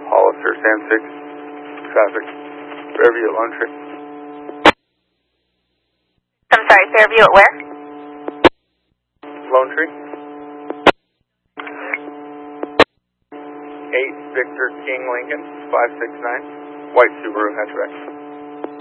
Hollister, Sand 6, traffic, Fairview at Lone Tree. I'm sorry, Fairview at where? Lone Tree. 8 Victor King Lincoln, 569, white Subaru hatchback.